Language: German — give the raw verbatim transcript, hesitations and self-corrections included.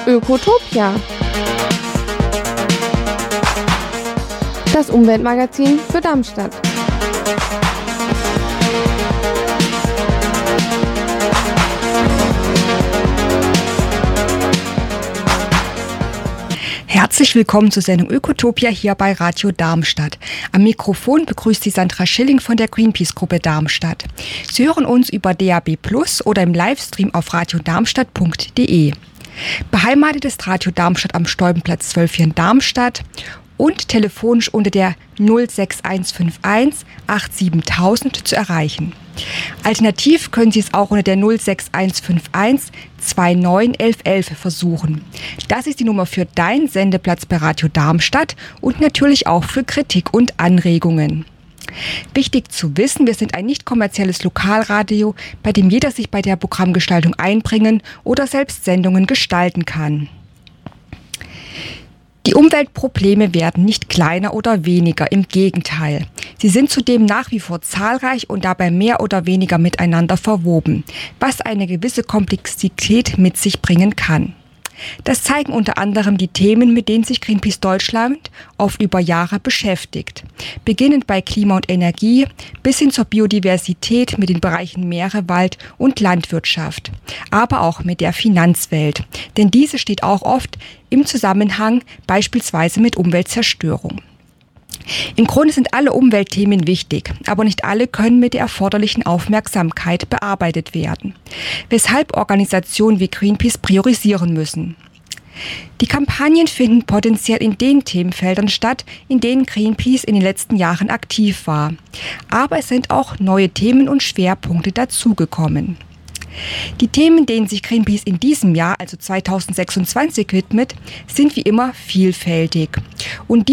Ökotopia. Das Umweltmagazin für Darmstadt. Herzlich willkommen zur Sendung Ökotopia hier bei Radio Darmstadt. Am Mikrofon begrüßt Sie Sandra Schilling von der Greenpeace-Gruppe Darmstadt. Sie hören uns über D A B plus oder im Livestream auf radiodarmstadt punkt de. Beheimatet ist Radio Darmstadt am Stolpenplatz zwölf hier in Darmstadt und telefonisch unter der null sechs eins fünf eins acht sieben tausend zu erreichen. Alternativ können Sie es auch unter der null sechs eins fünf eins zwei neun eins eins eins versuchen. Das ist die Nummer für deinen Sendeplatz bei Radio Darmstadt und natürlich auch für Kritik und Anregungen. Wichtig zu wissen, wir sind ein nicht kommerzielles Lokalradio, bei dem jeder sich bei der Programmgestaltung einbringen oder selbst Sendungen gestalten kann. Die Umweltprobleme werden nicht kleiner oder weniger, im Gegenteil. Sie sind zudem nach wie vor zahlreich und dabei mehr oder weniger miteinander verwoben, was eine gewisse Komplexität mit sich bringen kann. Das zeigen unter anderem die Themen, mit denen sich Greenpeace Deutschland oft über Jahre beschäftigt. Beginnend bei Klima und Energie bis hin zur Biodiversität mit den Bereichen Meere, Wald und Landwirtschaft. Aber auch mit der Finanzwelt. Denn diese steht auch oft im Zusammenhang beispielsweise mit Umweltzerstörung. Im Grunde sind alle Umweltthemen wichtig, aber nicht alle können mit der erforderlichen Aufmerksamkeit bearbeitet werden, weshalb Organisationen wie Greenpeace priorisieren müssen. Die Kampagnen finden potenziell in den Themenfeldern statt, in denen Greenpeace in den letzten Jahren aktiv war. Aber es sind auch neue Themen und Schwerpunkte dazugekommen. Die Themen, denen sich Greenpeace in diesem Jahr, also zweitausendsechsundzwanzig, widmet, sind wie immer vielfältig. Und